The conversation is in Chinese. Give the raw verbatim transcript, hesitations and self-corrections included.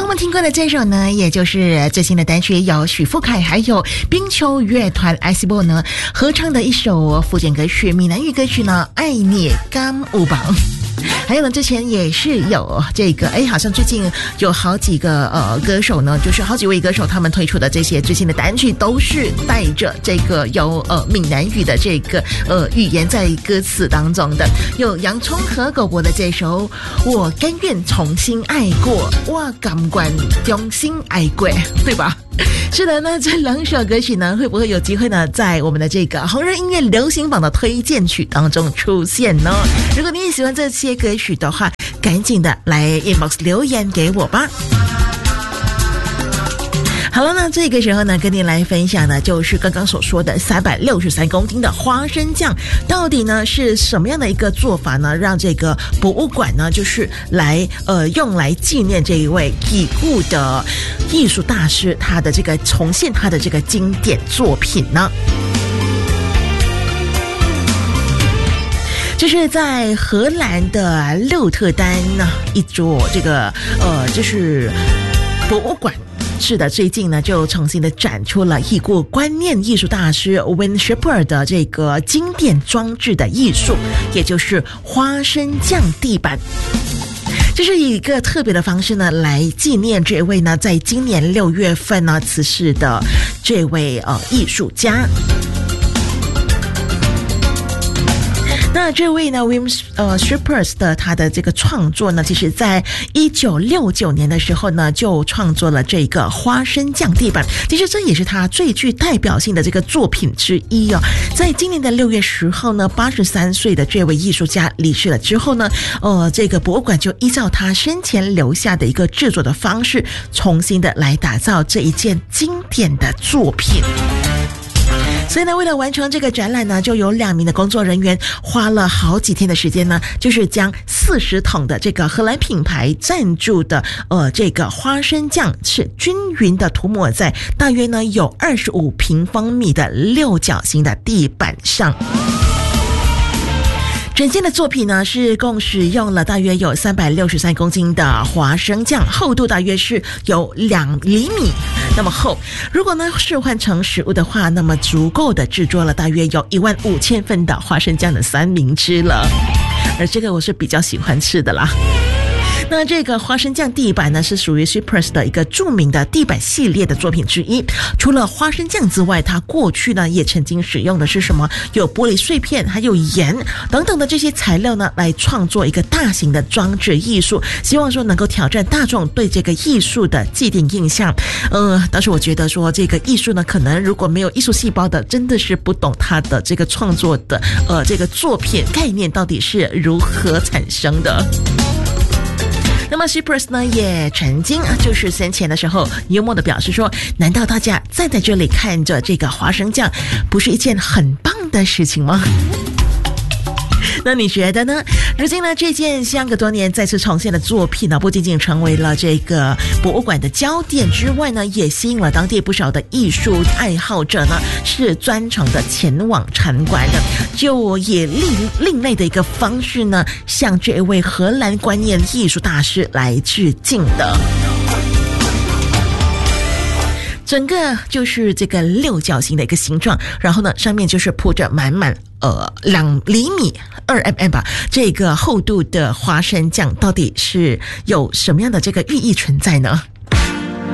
我们听过的这首呢，也就是最新的单曲，由许富凯还有冰球乐团 I C B O 呢合唱的一首福建歌曲，闽南语歌曲呢，爱你甘有棒。还有呢，之前也是有这个，哎，好像最近有好几个呃歌手呢，就是好几位歌手他们推出的这些最新的单曲，都是带着这个有呃闽南语的这个呃语言在歌词当中的。有洋葱和狗博的这首《我甘愿重新爱过》，我甘愿重新爱过，对吧？是的，那这两首歌曲呢，会不会有机会呢，在我们的这个红人音乐流行榜的推荐曲当中出现呢？如果你也喜欢这些歌曲的话，赶紧的来 inbox 留言给我吧。好了，那这个时候呢，跟你来分享的就是刚刚所说的三百六十三公斤的花生酱，到底呢是什么样的一个做法呢？让这个博物馆呢，就是来呃用来纪念这一位已故的艺术大师，他的这个重现他的这个经典作品呢？就是在荷兰的鹿特丹呢一座这个呃就是博物馆。是的，最近呢就重新的展出了已故观念艺术大师 Wayne Shepherd 的这个经典装置的艺术，也就是花生酱地板。这是以一个特别的方式呢，来纪念这位呢，在今年六月份呢辞世的这位呃艺术家。那这位呢 Wayne 呃 Shepherd 的他的这个创作呢，其实在一九六九年的时候呢，就创作了这个花生酱地板。其实这也是他最具代表性的这个作品之一哦。在今年的六月十号呢，八十三岁的这位艺术家离世了之后呢，呃，这个博物馆就依照他生前留下的一个制作的方式，重新的来打造这一件经典的作品。所以呢，为了完成这个展览呢，就有两名的工作人员花了好几天的时间呢，就是将四十桶的这个荷兰品牌赞助的呃这个花生酱是均匀的涂抹在大约呢有二十五平方米的六角形的地板上。整件的作品呢是共使用了大约有三百六十三公斤的花生酱，厚度大约是有两厘米那么厚。如果呢是换成食物的话，那么足够的制作了大约有一万五千份的花生酱的三明治了。而这个我是比较喜欢吃的啦。那这个花生酱地板呢，是属于 Shepherd 的一个著名的地板系列的作品之一。除了花生酱之外，它过去呢也曾经使用的是什么？有玻璃碎片，还有盐等等的这些材料呢，来创作一个大型的装置艺术，希望说能够挑战大众对这个艺术的既定印象。呃，但是我觉得说这个艺术呢，可能如果没有艺术细胞的，真的是不懂它的这个创作的呃这个作品概念到底是如何产生的。那么 Shepherd 呢也曾经就是生前的时候幽默的表示说，难道大家站在这里看着这个花生酱不是一件很棒的事情吗？那你觉得呢？如今呢，这件相隔多年再次重现的作品呢，不仅仅成为了这个博物馆的焦点之外呢，也吸引了当地不少的艺术爱好者呢，是专程的前往参观的，就也另另类的一个方式呢，向这位荷兰观念艺术大师来致敬的。整个就是这个六角形的一个形状，然后呢，上面就是铺着满满呃两厘米二 mm 吧，这个厚度的花生酱到底是有什么样的这个寓意存在呢？